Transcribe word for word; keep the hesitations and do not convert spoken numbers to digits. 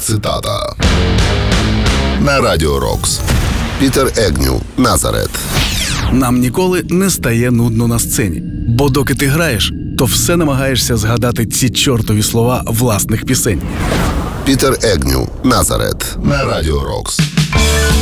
цитата. На Радіо Рокс. Пітер Егню, Назарет. Нам ніколи не стає нудно на сцені. Бо доки ти граєш, то все намагаєшся згадати ці чортові слова власних пісень. Пітер Егню, Назарет. На Радіо Рокс.